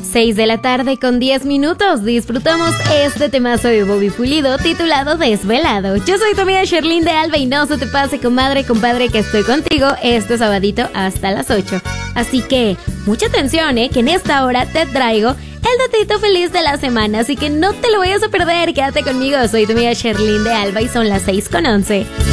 6 de la tarde con 10 minutos. Disfrutamos este temazo de Bobby Pulido titulado Desvelado. Yo soy tu amiga Sherlyn de Alba y no se te pase, comadre, compadre, que estoy contigo este sabadito hasta las 8. Así que, mucha atención, que en esta hora te traigo el datito feliz de la semana, así que no te lo vayas a perder. Quédate conmigo, soy tu amiga Sherlyn de Alba y son las 6:11.